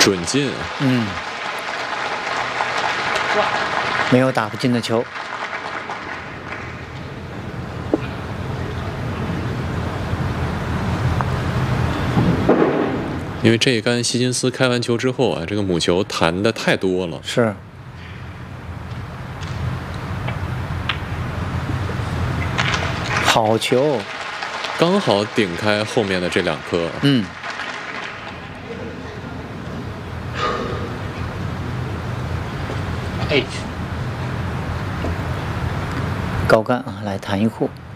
准进， 没有打不进的球。 因为这一杆希金斯开完球之后啊，这个母球弹的太多了。 是。好球， 刚好顶开后面的这2颗。 高杆啊，来弹一库。